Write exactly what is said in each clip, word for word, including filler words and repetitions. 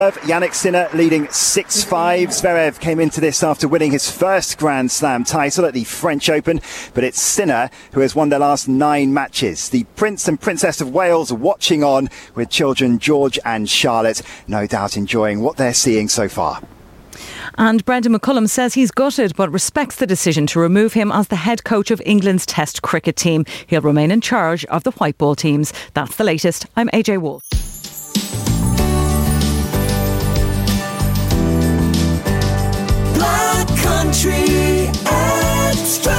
Jannik Sinner leading six five. Zverev came into this after winning his first Grand Slam title at the French Open, but it's Sinner who has won their last nine matches. The Prince and Princess of Wales watching on with children George and Charlotte, no doubt enjoying what they're seeing so far. And Brendan McCullum says he's gutted but respects the decision to remove him as the head coach of England's Test cricket team. He'll remain in charge of the white ball teams. That's the latest. I'm A J Wolf. Country Extra.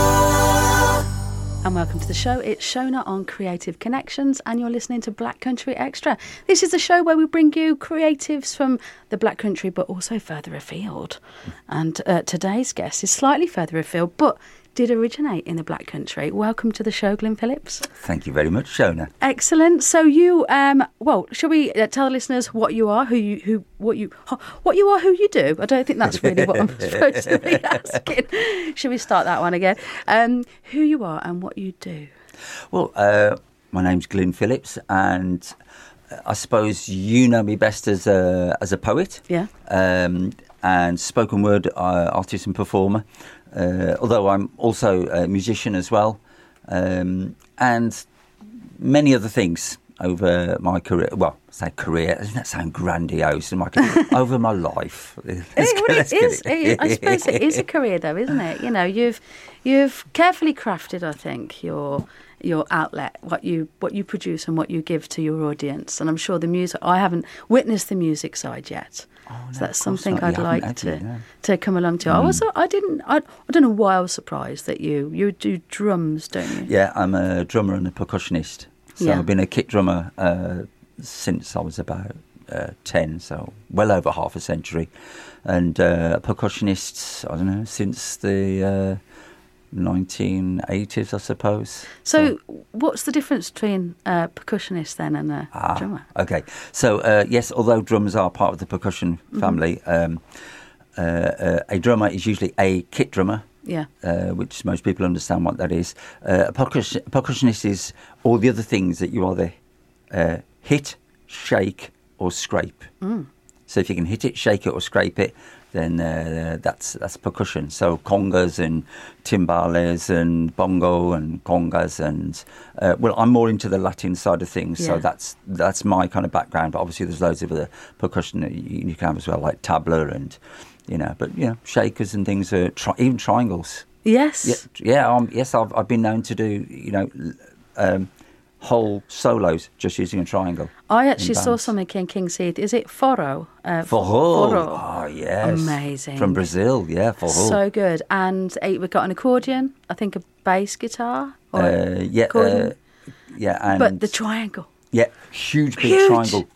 And welcome to the show. It's Shona on Creative Connections, and you're listening to Black Country Extra. This is a show where we bring you creatives from the Black Country, but also further afield. And uh, today's guest is slightly further afield, but did originate in the Black Country. Welcome to the show, Glyn Phillips. Thank you very much, Shona. Excellent. So you, um, well, shall we uh, tell the listeners what you are, who you, who, what you, what you are, who you do? I don't think that's really what I'm supposed to be asking. Shall we start that one again? Um, who you are and what you do. Well, uh, my name's Glyn Phillips, and I suppose you know me best as a as a poet, yeah, um, and spoken word uh, artist and performer. Uh, although I'm also a musician as well, um, and many other things over my career. Well, say career, doesn't that sound grandiose? My over my life. It, well, it is. It, I suppose it is a career, though, isn't it? You know, you've you've carefully crafted, I think, your your outlet, what you what you produce and what you give to your audience. And I'm sure the music. I haven't witnessed the music side yet. Oh, no, so that's something not. I'd You like to it, no. to come along to. Mm. I also I didn't I, I don't know why I was surprised that you you do drums, don't you? Yeah, I'm a drummer and a percussionist. So yeah. I've been a kit drummer uh, since I was about uh, ten, so well over half a century, and uh, a percussionist, I don't know, since the uh, nineteen eighties, I suppose. So, so what's the difference between a percussionist then and a ah, drummer? Okay, so uh, yes, although drums are part of the percussion family, mm-hmm. um, uh, uh, a drummer is usually a kit drummer. Yeah, uh, which most people understand what that is. Uh, a percussion, percussionist is all the other things that you either uh, hit, shake, or scrape. Mm. So if you can hit it, shake it, or scrape it, then uh, that's that's percussion. So congas and timbales and bongo and congas and uh, well, I'm more into the Latin side of things. Yeah. So that's that's my kind of background. But obviously, there's loads of other percussion that you, you can have as well, like tabla and. You know, but you know, shakers and things, are tri- even triangles. Yes. Yeah, yeah. Um, yes, I've I've been known to do you know um, whole solos just using a triangle. I actually saw something in King's Heath. Is it forró? Uh, forró. Forró. Oh yes. Amazing. From Brazil, yeah, forró. So good. And uh, we've got an accordion. I think a bass guitar. Or uh, yeah. Uh, yeah. And but the triangle. Yeah, huge big huge. triangle.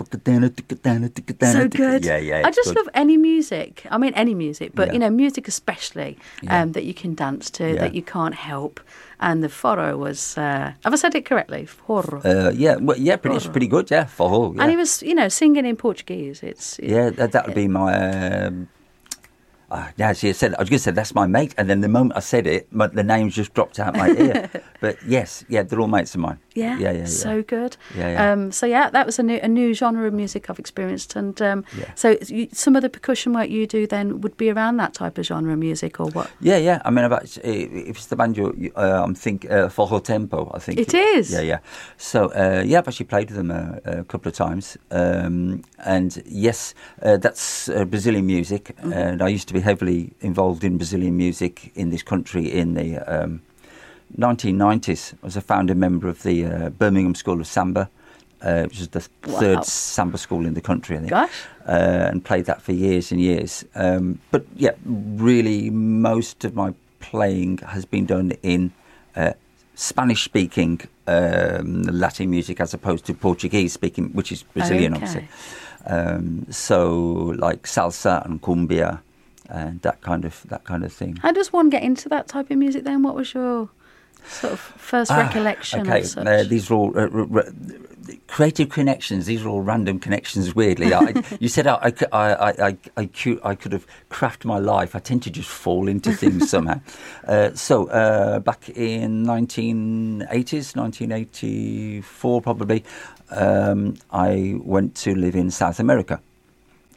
So good. Yeah, yeah. I just good. love any music. I mean, any music, but, yeah. you know, music especially, yeah. um, that you can dance to, yeah. that you can't help. And the forró was, uh, have I said it correctly? Forró. Uh, yeah, well, yeah, pretty, it's pretty good, yeah, forró. Yeah. And he was, you know, singing in Portuguese. It's Yeah, that, that would yeah. be my... Um, Uh, yeah, she said, I was going to say, that's my mate. And then the moment I said it, my, the names just dropped out my ear. But yes, yeah, they're all mates of mine. Yeah, yeah, yeah, yeah. So good. Yeah, yeah. Um, so yeah, that was a new a new genre of music I've experienced. And um, yeah. so you, some of the percussion work you do then would be around that type of genre of music, or what? Yeah, yeah. I mean, I've actually, if it's the banjo, uh, I'm think uh, Forró Tempo, I think. It, it is? Yeah, yeah. So, uh, yeah, I've actually played with them a, a couple of times. Um, and yes, uh, that's uh, Brazilian music. Mm-hmm. And I used to be heavily involved in Brazilian music in this country in the um, nineteen nineties. I was a founding member of the uh, Birmingham School of Samba, uh, which is the wow. third samba school in the country, I think. Gosh. Uh, and played that for years and years. Um, but yeah, really most of my playing has been done in uh, Spanish-speaking um, Latin music as opposed to Portuguese-speaking, which is Brazilian, okay. obviously. Um, so like salsa and cumbia, and that kind of that kind of thing. How does one get into that type of music then? What was your sort of first ah, recollection okay. of such? Uh, these are all uh, r- r- creative connections. These are all random connections, weirdly. I, you said I, I, I, I, I, could, I could have crafted my life. I tend to just fall into things somehow. Uh, so uh, back in nineteen eighties, nineteen eighty-four probably, um, I went to live in South America.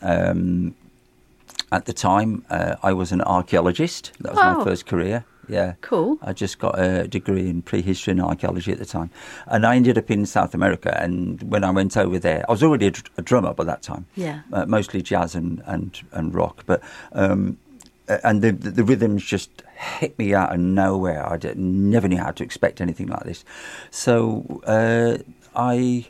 Um, at the time, uh, I was an archaeologist. That was Oh. my first career. Yeah. Cool. I just got a degree in prehistory and archaeology at the time. And I ended up in South America. And when I went over there, I was already a, dr- a drummer by that time. Yeah. Uh, mostly jazz and, and, and rock. But um, uh, and the, the, the rhythms just hit me out of nowhere. I did, never knew how to expect anything like this. So uh, I...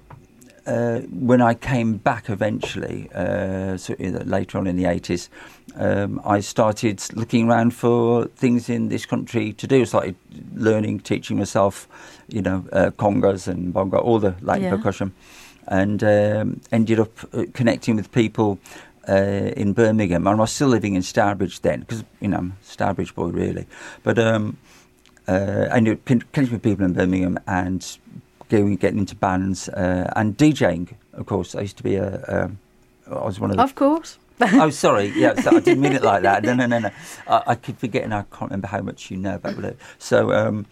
Uh, when I came back eventually, uh, so later on in the eighties, um, I started looking around for things in this country to do. I started learning, teaching myself, you know, uh, congas and bongo, all the Latin Yeah. percussion, and um, ended up uh, connecting with people uh, in Birmingham. And I was still living in Stourbridge then, because, you know, I'm a Stourbridge boy, really. But um, uh, I ended up con- connecting with people in Birmingham and Going, getting into bands uh, and DJing, of course. I used to be a. Um, I was one of the. Of course. Oh, sorry. Yeah, so I didn't mean it like that. No, no, no, no. I, I keep forgetting. I can't remember how much you know about it. So, um,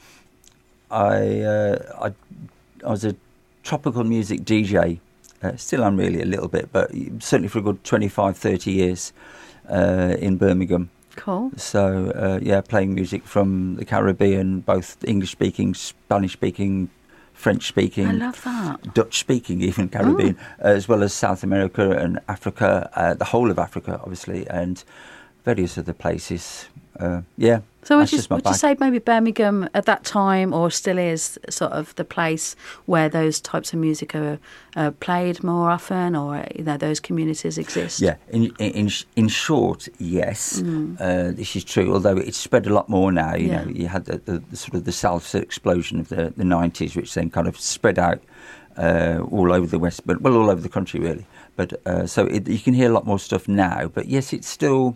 I, uh, I, I was a tropical music D J. Uh, still, am really a little bit, but certainly for a good twenty-five, thirty years uh, in Birmingham. Cool. So, uh, yeah, playing music from the Caribbean, both English-speaking, Spanish-speaking, French-speaking, I love that. Dutch-speaking, even Caribbean, uh, as well as South America and Africa, uh, the whole of Africa, obviously, and various other places. Uh, yeah, So would that's you, just my would you bag. say maybe Birmingham at that time, or still is, sort of the place where those types of music are uh, played more often, or, you know, those communities exist? Yeah, in in in short, yes, Mm. uh, this is true. Although it's spread a lot more now. You Yeah. know, you had the, the, the sort of the salsa explosion of the the nineties, which then kind of spread out uh, all over the west, but well, all over the country really. But uh, so it, you can hear a lot more stuff now. But yes, it's still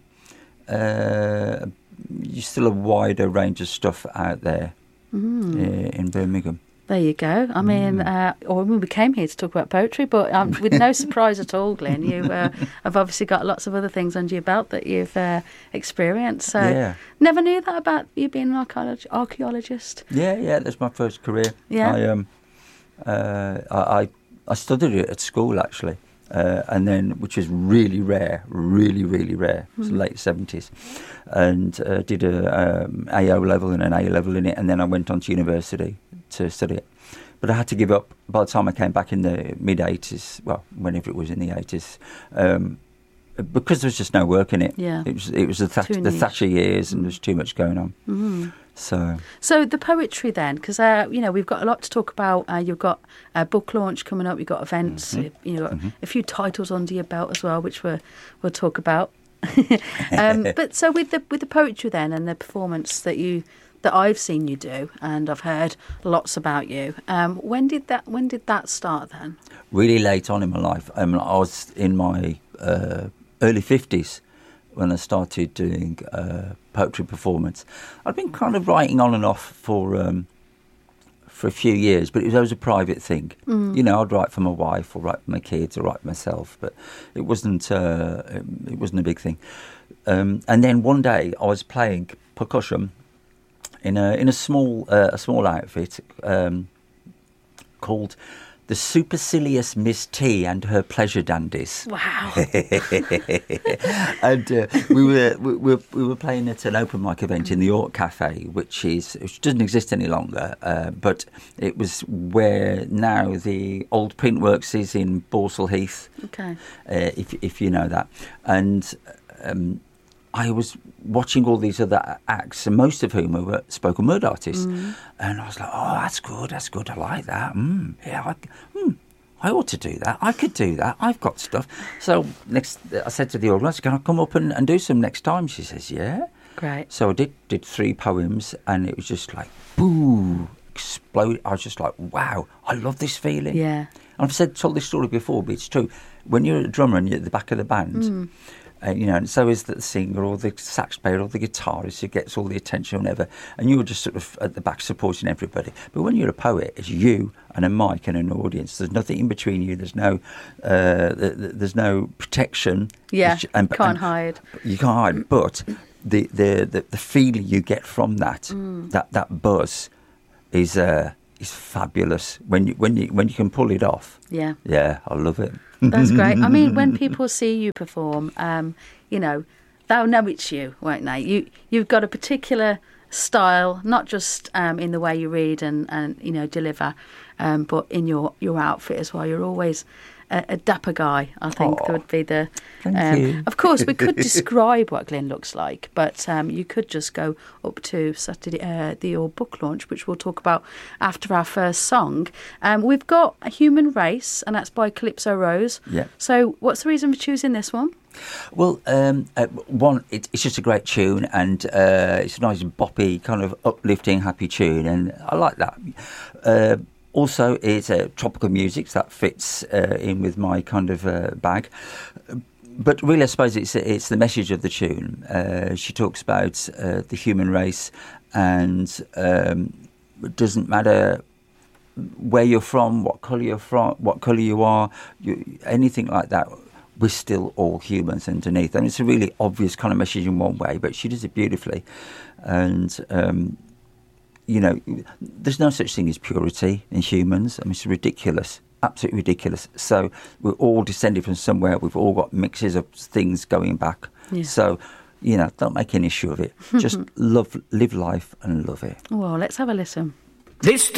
uh, still a wider range of stuff out there Mm. uh, in Birmingham. There you go. I mean, Mm. uh, or we came here to talk about poetry, but um, with no surprise at all, Glenn. You uh, have obviously got lots of other things under your belt that you've uh, experienced. So, Yeah. never knew that about you being an archaeolog- archaeologist. Yeah, yeah, that's my first career. Yeah. I um, uh, I, I I studied it at school actually, uh, and then which was really rare, really really rare. It was the late seventies, and uh, did a um, A O level and an A level in it, and then I went on to university to study it. But I had to give up by the time I came back in the mid eighties. Well, whenever it was in the eighties. Um, because there was just no work in it. Yeah. It was it was the, Thatch, Too the niche. Thatcher years, and there was too much going on. Mm. So So the poetry then, because uh, you know we've got a lot to talk about. Uh, you've got a book launch coming up. You've got events. Mhm. You, you've got Mhm. a few titles under your belt as well, which we're, we'll talk about. um, but so with the with the poetry then and the performance that you that I've seen you do, and I've heard lots about you. Um, when did that when did that start then? really late on in my life. Um, I was in my uh, early fifties when I started doing uh, poetry performance. I'd been kind of writing on and off for um, for a few years, but it was always a private thing. Mm. You know, I'd write for my wife, or write for my kids, or write for myself, but it wasn't uh, it wasn't a big thing. Um, and then one day I was playing percussion in a in a small uh, a small outfit um, called the Supercilious Miss T and Her Pleasure Dandies. Wow. And uh, we were we were we were playing at an open mic event in the York Cafe, which is which doesn't exist any longer, uh, but it was where now the old Printworks is in Borsall Heath, Okay. uh, if if you know that. And um, I was watching all these other acts, and most of whom were spoken word artists. Mm. And I was like, oh, that's good, that's good, I like that. Mm, yeah, I, mm, I ought to do that. I could do that. I've got stuff. So next, I said to the organiser, can I come up and, and do some next time? She says, yeah. Great. So I did, did three poems, and it was just like, boo, explode. I was just like, wow, I love this feeling. Yeah. And I've said told this story before, but it's true. When you're a drummer and you're at the back of the band, Mm. uh, you know, and so is the singer or the sax player or the guitarist who gets all the attention or whatever, and you're just sort of at the back supporting everybody. But when you're a poet, it's you and a mic and an audience. There's nothing in between you. There's no, uh, th- th- there's no protection. Yeah. Which- and- Can't and- hide. You can't hide, but the the, the, the feeling you get from that Mm. that, that buzz is uh, is fabulous when you when you when you can pull it off. Yeah. Yeah, I love it. That's great. I mean, when people see you perform, um, you know, they'll know it's you, won't they? You, you've got a particular style, not just um, in the way you read and, and you know, deliver, um, but in your, your outfit as well. You're always a, a dapper guy, I think Oh, that would be the... Thank um, you. Of course, we could describe what Glyn looks like, but um, you could just go up to Saturday, uh, the your book launch, which we'll talk about after our first song. Um, we've got A Human Race, and that's by Calypso Rose. Yeah. So what's the reason for choosing this one? Well, um, uh, one, it, it's just a great tune, and uh, it's a nice boppy, kind of uplifting, happy tune, and I like that. Uh, also, it's uh, tropical music, so that fits uh, in with my kind of uh, bag. But really, I suppose it's it's the message of the tune. Uh, she talks about uh, the human race, and um, it doesn't matter where you're from, what colour you're from, what colour you are, you, anything like that. We're still all humans underneath. And it's a really obvious kind of message in one way, but she does it beautifully. And, um, you know, there's no such thing as purity in humans. I mean, it's ridiculous, absolutely ridiculous. So we're all descended from somewhere. We've all got mixes of things going back. Yeah. So, you know, don't make an issue of it. Just love, live life and love it. Well, let's have a listen. This